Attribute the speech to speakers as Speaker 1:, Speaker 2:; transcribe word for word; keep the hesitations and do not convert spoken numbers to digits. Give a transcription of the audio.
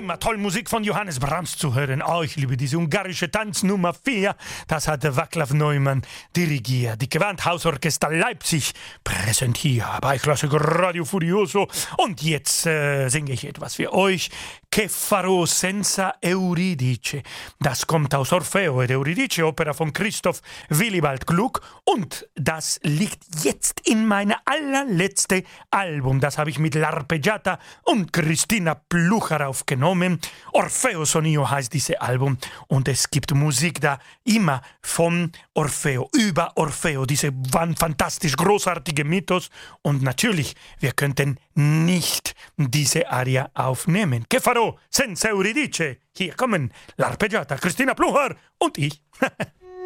Speaker 1: immer toll, Musik von Johannes Brahms zu hören. Oh, ich liebe diese ungarische Tanz Nummer vier. Das hat Václav Neumann dirigiert. Die Gewandhausorchester Leipzig präsentiert bei Klassik Radio Furioso. Und jetzt äh, singe ich etwas für euch. Che farò senza Euridice. Das kommt aus Orfeo ed Euridice, Opera von Christoph Willibald Gluck. Und das liegt jetzt in meinem allerletzten Album. Das habe ich mit L'Arpeggiata und Christina Plucher aufgenommen. Orfeo Sonio heißt dieses Album. Und es gibt Musik da immer von Orfeo, über Orfeo, diese fantastisch großartige Mythos. Und natürlich, wir könnten nicht diese Aria aufnehmen. Che farò senza Euridice? Hier kommen L'Arpeggiata, Christina Plucher und ich.